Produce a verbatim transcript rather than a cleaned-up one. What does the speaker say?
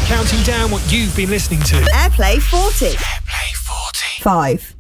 Counting down what you've been listening to. Airplay forty. Airplay forty. Five.